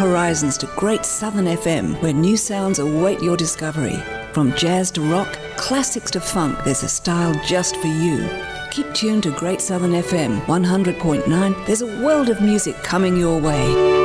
horizons to Great Southern FM, where new sounds await your discovery. From jazz to rock, classics to funk, there's a style just for you. Keep tuned to Great Southern FM 100.9. There's a world of music coming your way.